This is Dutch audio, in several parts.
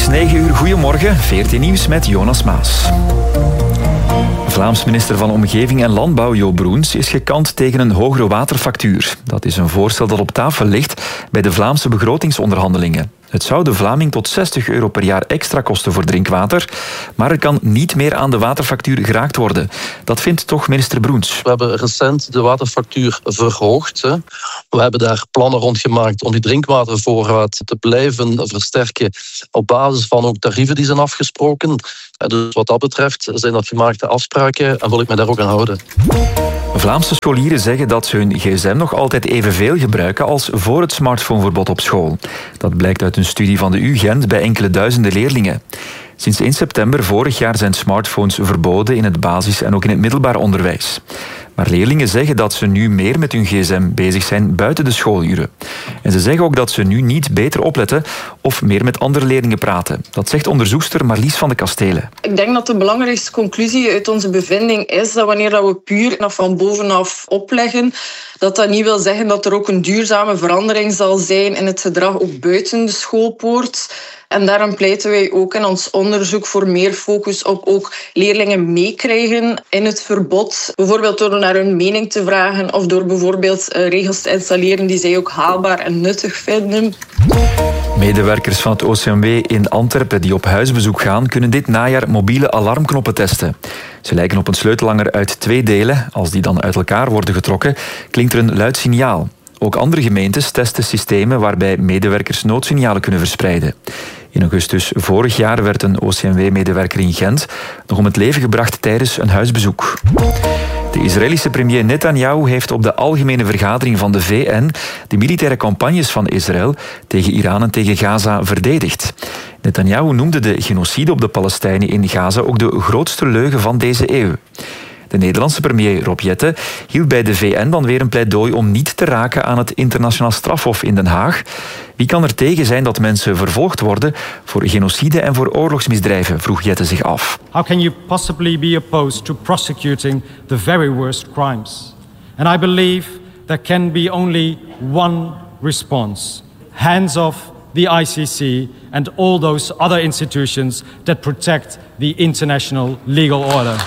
is 9 uur. Goedemorgen. 14 nieuws met Jonas Maas. Vlaams minister van Omgeving en Landbouw Jo Broens is gekant tegen een hogere waterfactuur. Dat is een voorstel dat op tafel ligt bij de Vlaamse begrotingsonderhandelingen. Het zou de Vlaming tot €60 per jaar extra kosten voor drinkwater, maar er kan niet meer aan de waterfactuur geraakt worden. Dat vindt toch minister Broens. We hebben recent de waterfactuur verhoogd. We hebben daar plannen rond gemaakt om die drinkwatervoorraad te blijven versterken op basis van ook tarieven die zijn afgesproken. Dus wat dat betreft zijn dat gemaakte afspraken en wil ik mij daar ook aan houden. Vlaamse scholieren zeggen dat ze hun gsm nog altijd evenveel gebruiken als voor het smartphoneverbod op school. Dat blijkt uit een studie van de UGent bij enkele duizenden leerlingen. Sinds 1 september vorig jaar zijn smartphones verboden in het basis- en ook in het middelbaar onderwijs. Maar leerlingen zeggen dat ze nu meer met hun gsm bezig zijn buiten de schooluren. En ze zeggen ook dat ze nu niet beter opletten of meer met andere leerlingen praten. Dat zegt onderzoekster Marlies van de Kastelen. Ik denk dat de belangrijkste conclusie uit onze bevinding is dat wanneer we puur van bovenaf opleggen, dat niet wil zeggen dat er ook een duurzame verandering zal zijn in het gedrag ook buiten de schoolpoort. En daarom pleiten wij ook in ons onderzoek voor meer focus op ook leerlingen meekrijgen in het verbod. Bijvoorbeeld door naar hun mening te vragen of door bijvoorbeeld regels te installeren die zij ook haalbaar en nuttig vinden. Medewerkers van het OCMW in Antwerpen die op huisbezoek gaan, kunnen dit najaar mobiele alarmknoppen testen. Ze lijken op een sleutelhanger uit 2 delen. Als die dan uit elkaar worden getrokken, klinkt er een luid signaal. Ook andere gemeentes testen systemen waarbij medewerkers noodsignalen kunnen verspreiden. In augustus vorig jaar werd een OCMW-medewerker in Gent nog om het leven gebracht tijdens een huisbezoek. De Israëlische premier Netanyahu heeft op de algemene vergadering van de VN de militaire campagnes van Israël tegen Iran en tegen Gaza verdedigd. Netanyahu noemde de genocide op de Palestijnen in Gaza ook de grootste leugen van deze eeuw. De Nederlandse premier Rob Jetten hield bij de VN dan weer een pleidooi om niet te raken aan het internationaal strafhof in Den Haag. Wie kan er tegen zijn dat mensen vervolgd worden voor genocide en voor oorlogsmisdrijven, vroeg Jetten zich af. How can you possibly be opposed to prosecuting the very worst crimes? And I believe there can be only one response. Hands off the ICC and all those other institutions that protect the international legal order.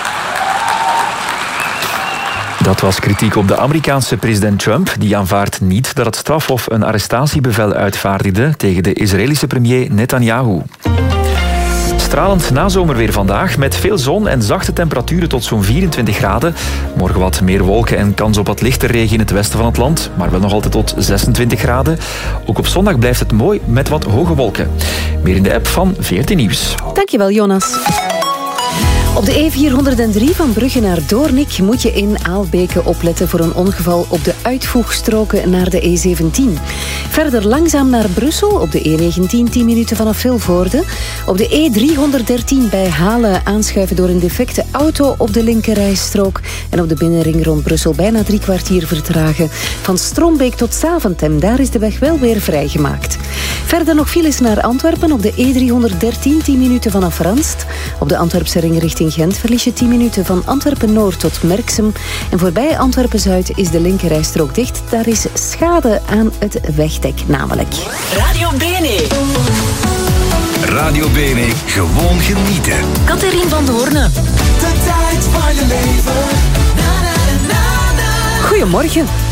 Dat was kritiek op de Amerikaanse president Trump. Die aanvaardt niet dat het strafhof een arrestatiebevel uitvaardigde tegen de Israëlische premier Netanyahu. Stralend nazomerweer vandaag met veel zon en zachte temperaturen tot zo'n 24 graden. Morgen wat meer wolken en kans op wat lichte regen in het westen van het land, maar wel nog altijd tot 26 graden. Ook op zondag blijft het mooi met wat hoge wolken. Meer in de app van 14 Nieuws. Dankjewel, Jonas. Op de E403 van Brugge naar Doornik moet je in Aalbeke opletten voor een ongeval op de uitvoegstroken naar de E17. Verder langzaam naar Brussel op de E19 10 minuten vanaf Vilvoorde. Op de E313 bij Halen aanschuiven door een defecte auto op de linkerrijstrook. En op de binnenring rond Brussel bijna 3 kwartier vertragen. Van Strombeek tot Zaventem, daar is de weg wel weer vrijgemaakt. Verder nog files naar Antwerpen op de E313 10 minuten vanaf Ranst. Op de Antwerpse ring richting Gent verlies je 10 minuten van Antwerpen-Noord tot Merksem. En voorbij Antwerpen-Zuid is de linkerrijstrook dicht. Daar is schade aan het wegdek namelijk. Radio Bene. Radio Bene, gewoon genieten. Catherine van Doorne. De tijd van je leven. Goedemorgen.